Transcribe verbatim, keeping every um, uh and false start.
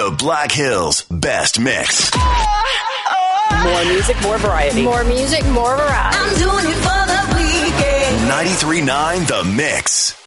The Black Hills Best Mix. More music, more variety. More music, more variety. I'm doing it for the weekend. ninety-three point nine The Mix.